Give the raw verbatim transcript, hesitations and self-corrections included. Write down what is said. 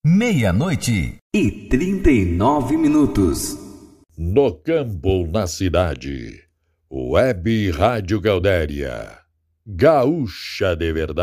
Meia-noite e trinta e nove minutos. No campo ou na cidade, Web Rádio Gaudéria, gaúcha de verdade.